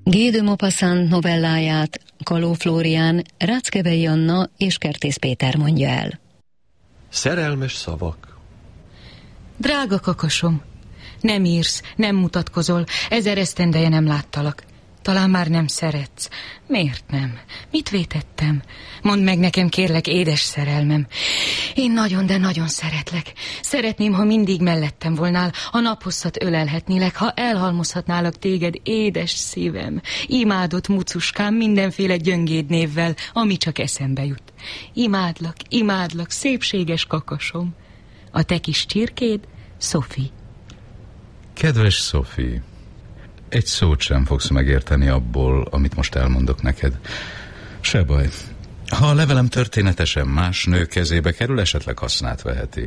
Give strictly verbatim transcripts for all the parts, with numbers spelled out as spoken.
Guy de Maupassant novelláját Kaló Flórián, Ráckevei Anna és Kertész Péter mondja el. Szerelmes szavak. Drága kakasom, nem írsz, nem mutatkozol, ezer esztendeje nem láttalak. Talán már nem szeretsz. Miért nem? Mit vétettem? Mondd meg nekem, kérlek, édes szerelmem. Én nagyon, de nagyon szeretlek. Szeretném, ha mindig mellettem volnál, ha naphosszat ölelhetnélek, ha elhalmozhatnálak téged, édes szívem. Imádott mucuskám mindenféle gyöngéd névvel, ami csak eszembe jut. Imádlak, imádlak, szépséges kakasom. A te kis csirkéd, Sophie. Kedves Sophie, egy szót sem fogsz megérteni abból, amit most elmondok neked. Se baj. Ha a levelem történetesen más nő kezébe kerül, esetleg hasznát veheti.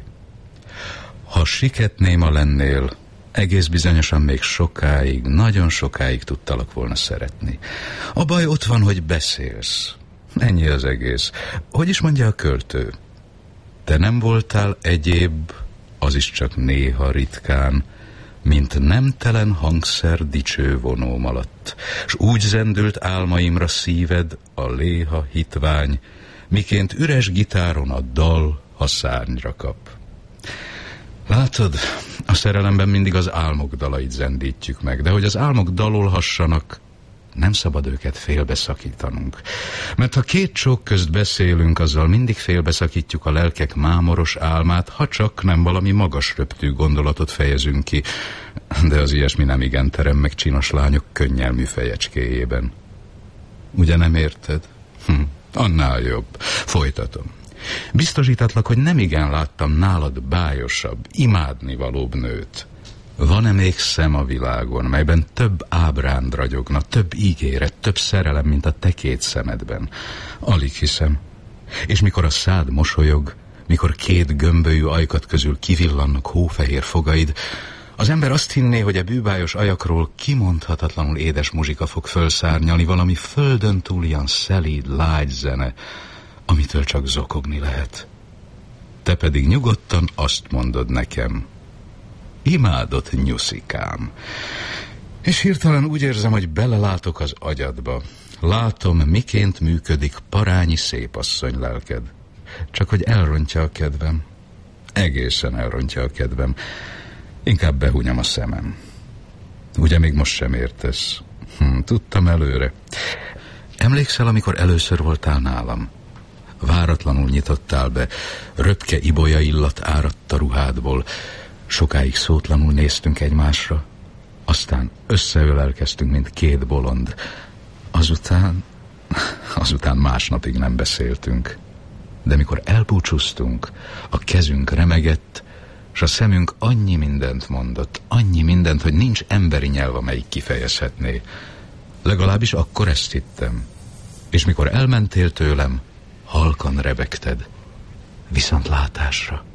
Ha Siketnéma lennél, egész bizonyosan még sokáig, nagyon sokáig tudtalak volna szeretni. A baj ott van, hogy beszélsz. Ennyi az egész. Hogy is mondja a költő? Te nem voltál egyéb, az is csak néha ritkán, mint nemtelen hangszer dicső vonóm alatt, s úgy zendült álmaimra szíved a léha hitvány, miként üres gitáron a dal, ha szárnyra kap. Látod, a szerelemben mindig az álmok dalait zendítjük meg, de hogy az álmok dalolhassanak, nem szabad őket félbeszakítanunk. Mert ha két csók közt beszélünk, azzal mindig félbeszakítjuk a lelkek mámoros álmát, ha csak nem valami magas röptű gondolatot fejezünk ki, de az ilyesmi nem igen terem meg csinos lányok könnyelmű fejecskéjében. Ugye nem érted? Hm, annál jobb. Folytatom. Biztosítatlak, hogy nem igen láttam nálad bájosabb, imádnivalóbb nőt. Van-e még szem a világon, melyben több ábránd ragyogna, több ígéret, több szerelem, mint a te két szemedben? Alig hiszem. És mikor a szád mosolyog, mikor két gömbölyű ajkat közül kivillannak hófehér fogaid, az ember azt hinné, hogy a bűbájos ajakról kimondhatatlanul édes muzsika fog fölszárnyalni, valami földön túl ilyen szelíd, lágy zene, amitől csak zokogni lehet. Te pedig nyugodtan azt mondod nekem: imádott nyuszikám. És hirtelen úgy érzem, hogy belelátok az agyadba. Látom, miként működik parányi szépasszony lelked. Csak hogy elrontja a kedvem. Egészen elrontja a kedvem. Inkább behúnyom a szemem. Ugye még most sem értesz? Hm, tudtam előre. Emlékszel, amikor először voltál nálam? Váratlanul nyitottál be, röpke ibolya illat áradt a ruhádból. Sokáig szótlanul néztünk egymásra, aztán összeölelkeztünk, mint két bolond. Azután, azután másnapig nem beszéltünk. De mikor elbúcsúztunk, a kezünk remegett, s a szemünk annyi mindent mondott, annyi mindent, hogy nincs emberi nyelv, amelyik kifejezhetné. Legalábbis akkor ezt hittem. És mikor elmentél tőlem, halkan rebegted. Viszontlátásra.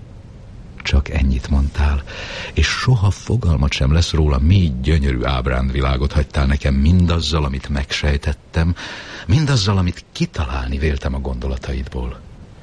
Csak ennyit mondtál, és soha fogalmat sem lesz róla, mi gyönyörű ábrándvilágot hagytál nekem mindazzal, amit megsejtettem, mindazzal, amit kitalálni véltem a gondolataidból.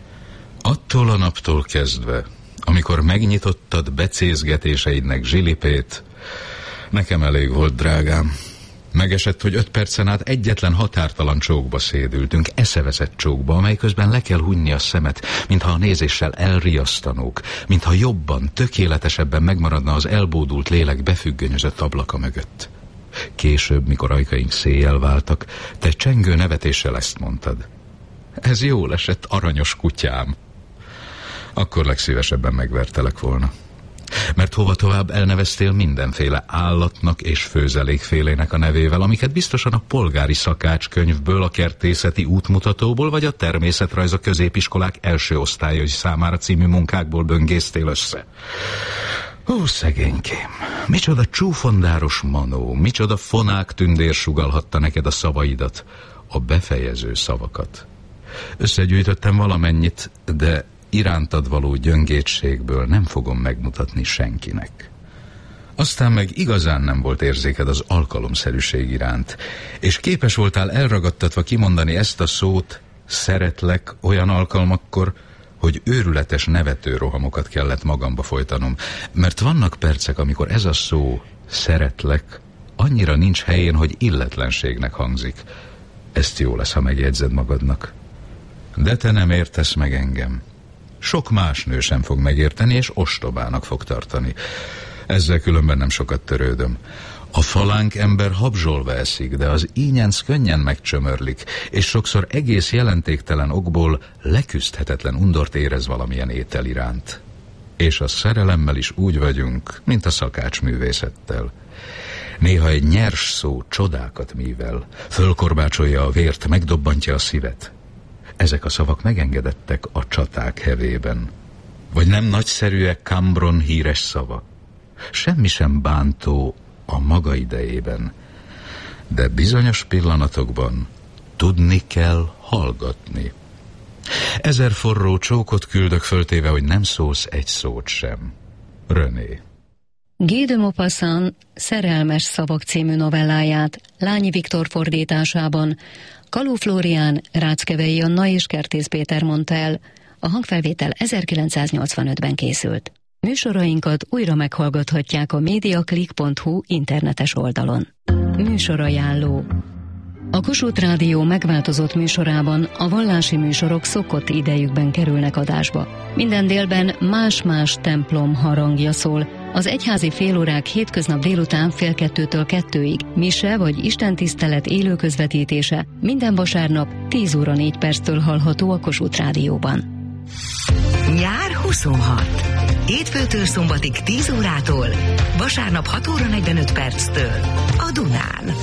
Attól a naptól kezdve, amikor megnyitottad becézgetéseidnek zsilipét, nekem elég volt, drágám. Megesett, hogy öt percen át egyetlen határtalan csókba szédültünk, eszeveszett csókba, amely közben le kell hunyni a szemet, mintha a nézéssel elriasztanók, mintha jobban, tökéletesebben megmaradna az elbódult lélek befüggönyözött ablaka mögött. Később, mikor ajkaink széjjel váltak, te csengő nevetéssel ezt mondtad: ez jól esett, aranyos kutyám. Akkor legszívesebben megvertelek volna. Mert hova tovább elneveztél mindenféle állatnak és főzelékfélének a nevével, amiket biztosan a polgári szakácskönyvből, a kertészeti útmutatóból vagy a természetrajz a középiskolák első osztályai számára című munkákból böngésztél össze. Ó, szegénykém, micsoda csúfondáros manó, micsoda fonák tündér sugallhatta neked a szavaidat, a befejező szavakat. Összegyűjtöttem valamennyit, de irántad való gyöngétségből nem fogom megmutatni senkinek. Aztán meg igazán nem volt érzéked az alkalomszerűség iránt, és képes voltál elragadtatva kimondani ezt a szót, szeretlek, olyan alkalmakkor, hogy őrületes nevető rohamokat kellett magamba folytanom, mert vannak percek, amikor ez a szó, szeretlek, annyira nincs helyén, hogy illetlenségnek hangzik. Ezt jó lesz, ha megjegyzed magadnak. De te nem értesz meg engem. Sok más nő sem fog megérteni, és ostobának fog tartani. Ezzel különben nem sokat törődöm. A falánk ember habzsolva eszik, de az ínyenc könnyen megcsömörlik, és sokszor egész jelentéktelen okból leküzdhetetlen undort érez valamilyen étel iránt. És a szerelemmel is úgy vagyunk, mint a szakácsművészettel. Néha egy nyers szó csodákat mível, fölkorbácsolja a vért, megdobbantja a szívet. Ezek a szavak megengedettek a csaták hevében. Vagy nem nagyszerűek Cambron híres szava? Semmi sem bántó a maga idejében, de bizonyos pillanatokban tudni kell hallgatni. Ezer forró csókot küldök föltéve, hogy nem szólsz egy szót sem. René. Guy de Maupassant Szerelmes szavak című novelláját Lányi Viktor fordításában Kaló Flórián, Ráckevei Anna és Kertész Péter mondta el. A hangfelvétel ezerkilencszáznyolcvanötben készült. Műsorainkat újra meghallgathatják a mediaclick pont hu internetes oldalon. Műsorajánló. A Kossuth Rádió megváltozott műsorában a vallási műsorok szokott idejükben kerülnek adásba. Minden délben más-más templom harangja szól. Az egyházi félórák hétköznap délután fél kettőtől kettőig, mise vagy istentisztelet élő közvetítése minden vasárnap tíz óra négy perctől hallható a Kossuth Rádióban. Nyár huszonhat. Hétfőtől szombatig tíz órától, vasárnap hat óra negyvenöt perctől a Dunán.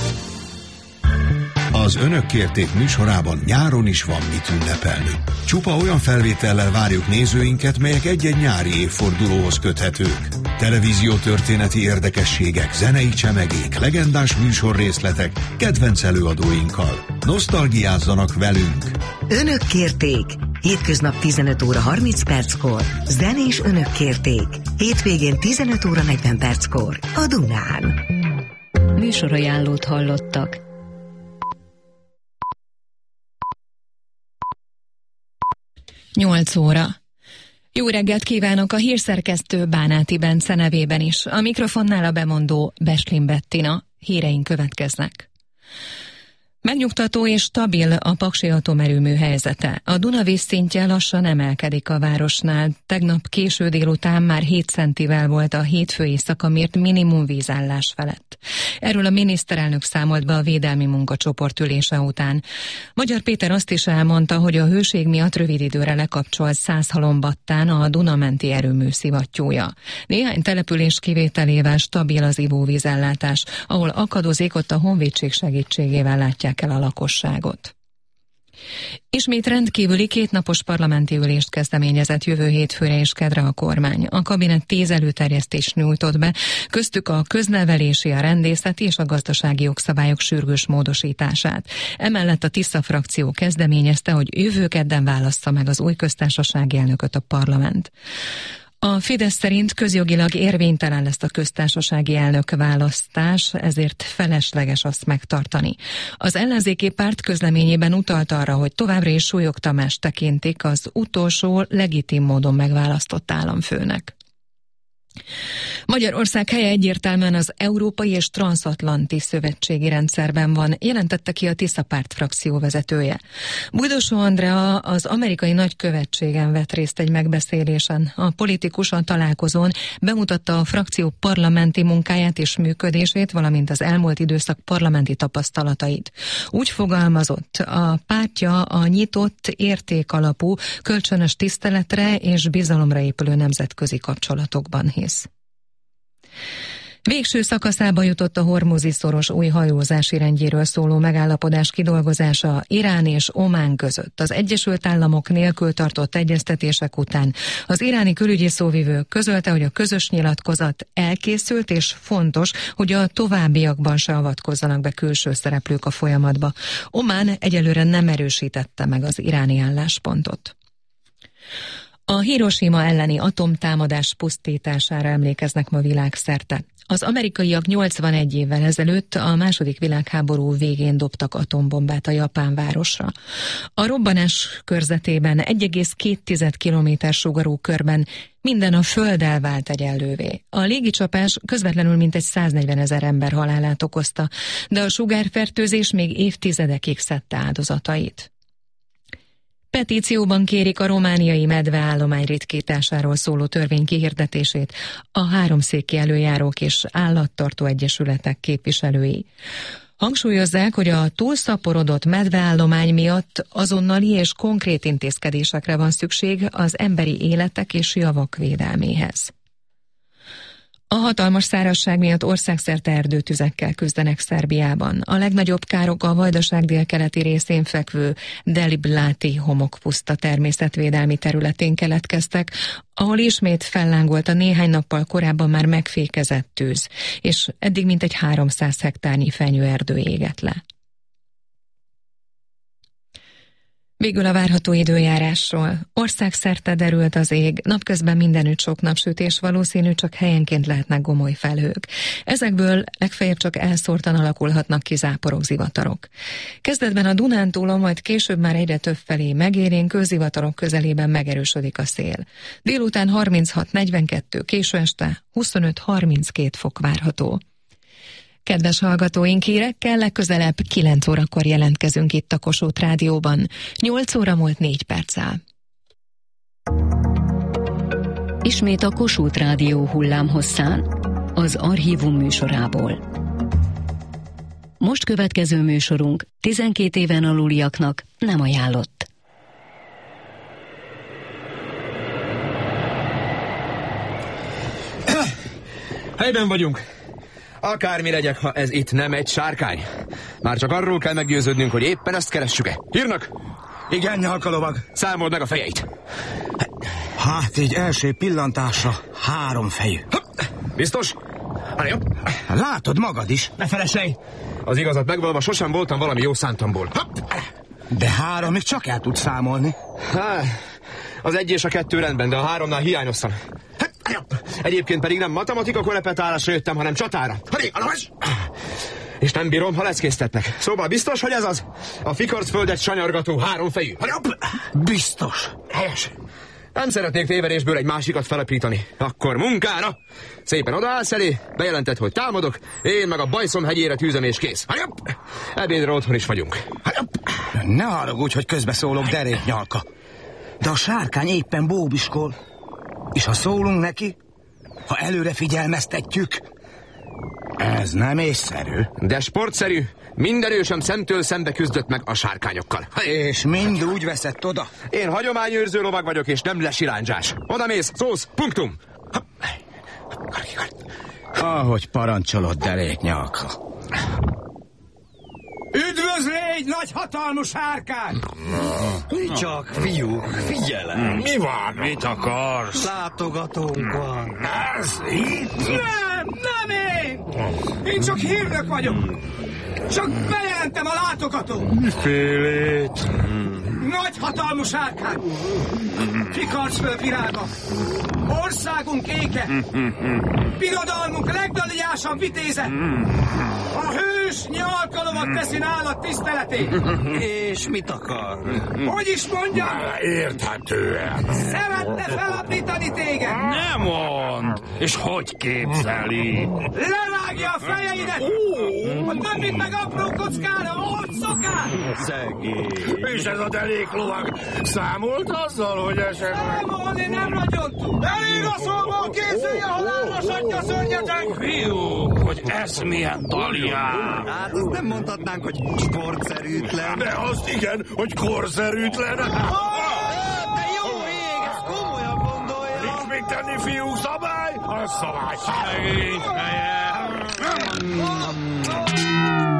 Az Önök kérték műsorában nyáron is van mit ünnepelni. Csupa olyan felvétellel várjuk nézőinket, melyek egy-egy nyári évfordulóhoz köthetők. Televíziótörténeti érdekességek, zenei csemegék, legendás műsorrészletek, kedvenc előadóinkkal. Nosztalgiázzanak velünk! Önök kérték! Hétköznap tizenöt óra harminc perckor, zenés Önök kérték. Hétvégén tizenöt óra negyven perckor a Dunán. Műsorajánlót hallottak. nyolc óra. Jó reggelt kívánok a hírszerkesztő Bánáti Bence nevében is. A mikrofonnál a bemondó Beslin Bettina. Híreink következnek. Megnyugtató és stabil a Paksi atomerőmű helyzete. A Duna vízszintje lassan emelkedik a városnál. Tegnap késő délután már hét centivel volt a hétfő éjszaka mért minimum vízállás felett. Erről a miniszterelnök számolt be a védelmi munkacsoport ülése után. Magyar Péter azt is elmondta, hogy a hőség miatt rövid időre lekapcsolt Százhalombattán a Dunamenti erőmű szivattyúja. Néhány település kivételével stabil az ivóvízellátás, ahol akadozik, ott a honvédség segítségével látják el a lakosságot. Ismét rendkívüli kétnapos parlamenti ülést kezdeményezett jövő hétfőre és kedre a kormány. A kabinet tíz előterjesztést nyújtott be, köztük a köznevelési, a rendészeti és a gazdasági jogszabályok sürgős módosítását. Emellett a Tisza frakció kezdeményezte, hogy jövő kedden válassza meg az új köztársasági elnököt a parlament. A Fidesz szerint közjogilag érvénytelen lesz a köztársasági elnök választás, ezért felesleges azt megtartani. Az ellenzéki párt közleményében utalt arra, hogy továbbra is Súlyog Tamást tekintik az utolsó legitim módon megválasztott államfőnek. Magyarország helye egyértelműen az európai és transatlanti szövetségi rendszerben van, jelentette ki a Tisza párt frakció vezetője. Bújdosó Andrea az amerikai nagykövetségen vett részt egy megbeszélésen. A politikus a találkozón bemutatta a frakció parlamenti munkáját és működését, valamint az elmúlt időszak parlamenti tapasztalatait. Úgy fogalmazott, a pártja a nyitott, értékalapú, kölcsönös tiszteletre és bizalomra épülő nemzetközi kapcsolatokban hisz. Végső szakaszába jutott a Hormuzi-szoros új hajózási rendjéről szóló megállapodás kidolgozása Irán és Omán között. Az Egyesült Államok nélkül tartott egyeztetések után az iráni külügyi szóvivő közölte, hogy a közös nyilatkozat elkészült, és fontos, hogy a továbbiakban se avatkozzanak be külső szereplők a folyamatba. Omán egyelőre nem erősítette meg az iráni álláspontot. A Hiroshima elleni atomtámadás pusztítására emlékeznek ma világszerte. Az amerikaiak nyolcvanegy évvel ezelőtt a második világháború végén dobtak atombombát a japán városra. A robbanás körzetében egy egész két kilométer sugarú körben minden a földdel vált egyenlővé. A légicsapás közvetlenül mintegy száznegyvenezer ember halálát okozta, de a sugárfertőzés még évtizedekig szedte áldozatait. Petícióban kérik a romániai medveállomány ritkításáról szóló törvény kihirdetését a háromszéki előjárók és állattartó egyesületek képviselői. Hangsúlyozzák, hogy a túlszaporodott medveállomány miatt azonnali és konkrét intézkedésekre van szükség az emberi életek és javak védelméhez. A hatalmas szárazság miatt országszerte erdőtüzekkel küzdenek Szerbiában. A legnagyobb károk a Vajdaság délkeleti részén fekvő Delibláti homokpuszta természetvédelmi területén keletkeztek, ahol ismét fellángolt a néhány nappal korábban már megfékezett tűz, és eddig mintegy háromszáz hektárnyi fenyőerdő égett le. Végül a várható időjárásról. Országszerte derült az ég, napközben mindenütt sok napsütés valószínű, csak helyenként lehetnek gomoly felhők. Ezekből legfeljebb csak elszórtan alakulhatnak ki záporok, zivatarok. Kezdetben a Dunántúlon, majd később már egyre több felé megélénkül, zivatarok közelében megerősödik a szél. Délután harminchat negyvenkettő, késő este huszonöt harminckét fok várható. Kedves hallgatóink, hírekkel legközelebb kilenc órakor jelentkezünk itt a Kossuth Rádióban. nyolc óra múlt négy perccel. Ismét a Kossuth Rádió hullámhosszán, az Archívum műsorából. Most következő műsorunk tizenkét éven aluliaknak nem ajánlott. Helyben vagyunk. Akármi legyek, ha ez itt nem egy sárkány. Már csak arról kell meggyőződnünk, hogy éppen ezt keressük-e. Hírnak? Igen, nyalkalovag. Számold meg a fejeit. Hát így első pillantásra három fejű. Biztos? Hát jó. Látod magad is. Ne felesej! Az igazat megvalva sosem voltam valami jó szántamból. De háromig csak el tudsz számolni. Há, az egy és a kettő rendben, de a háromnál hiányoztam. Egyébként pedig nem matematika korepetálásra jöttem, hanem csatára. És nem bírom, ha leckéztetnek. Szóval biztos, hogy ez az? A fikarcföldet sanyargató háromfejű. Biztos. Helyes. Nem szeretnék tévedésből egy másikat felepítani. Akkor munkára! Szépen odaállsz elé, bejelentett, hogy támadok, én meg a bajszom hegyére tűzem és kész. Ebédre otthon is vagyunk. Ne haragudj, hogy közbeszólok, deréknyalka. De a sárkány éppen bóbiskol. És ha szólunk neki, ha előre figyelmeztetjük, ez nem észszerű. De sportszerű, minden ősöm szemtől szembe küzdött meg a sárkányokkal. És mind úgy veszett oda? Én hagyományőrző lovag vagyok, és nem lesirándzsás. Oda mész, szósz, punktum. Ahogy parancsolod, deréknyalka. Üdvözlégy, nagy hatalmú sárkány! Mi csak, fiúk, figyelem! Mi van? Mit akarsz? Látogatónk van. Ez itt? Nem, nem én! Én csak hírnök vagyok! Csak bejelentem a látogatót! Mifélét? Nagy hatalmú sárkány! Fikarcföld virága! Országunk éke! Birodalmunk legdaliásabb vitéze! A hős nyalkalovag teszi nálad tiszteletét! És mit akar? Hogy is mondjam? Érthetően. Szeretne felapítani téged! Nem mond! És hogy képzeli? Levágja a fejeidet! A többit meg apró kockára, ahogy szokás! Szegény! És ez a deréklovag számolt azzal, hogy esetleg... Számolni nem nagyon tud! Elég a szóval, készülj a halálra, satya szörnyetek! Fiúk, hogy ez milyen talján! Hát azt nem mondhatnánk, hogy sportszerűtlen. De azt igen, hogy korszerűtlen! De jó ég, ezt komolyan gondolja! Nincs mit tenni, fiúk, szabály? A szabály szegény feje!